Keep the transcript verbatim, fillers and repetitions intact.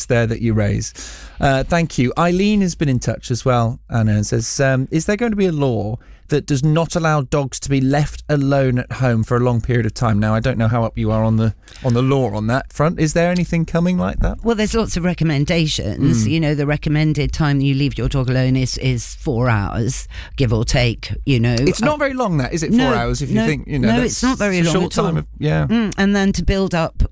points there that you raise. Uh, thank you. Eileen has been in touch as well, Anna, and says, um, is there going to be a law that does not allow dogs to be left alone at home for a long period of time? Now, I don't know how up you are on the on the law on that front. Is there anything coming like that? Well, there's lots of recommendations. Mm. You know, the recommended time you leave your dog alone is, is four hours, give or take, you know. It's not very long, that, is it? Four no, hours, if you no, think, you know. No, it's not very a long short at all. time of, yeah. Mm, and then to build up